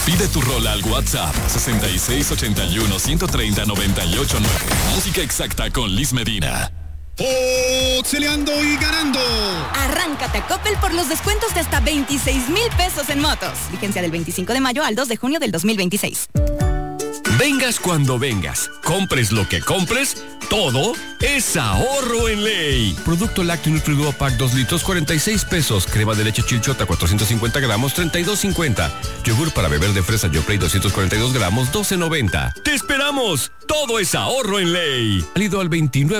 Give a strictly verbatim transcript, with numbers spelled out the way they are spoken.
Pide tu rola al WhatsApp sesenta y seis ochenta y uno ciento treinta noventa y ocho nueve. Música exacta con Liz Medina. ¡Oxeleando y ganando! Arráncate a Coppel por los descuentos de hasta veintiséis mil pesos en motos. Vigencia del veinticinco de mayo al dos de junio del dos mil veintiséis. Vengas cuando vengas, compres lo que compres, todo es ahorro en ley. Producto lácteo Nutriduo Pack dos litros, cuarenta y seis pesos. Crema de leche Chilchota, cuatrocientos cincuenta gramos, treinta y dos cincuenta. Yogur para beber de fresa Yoplait, doscientos cuarenta y dos gramos, doce noventa. ¡Te esperamos! Todo es ahorro en ley. Válido al veintinueve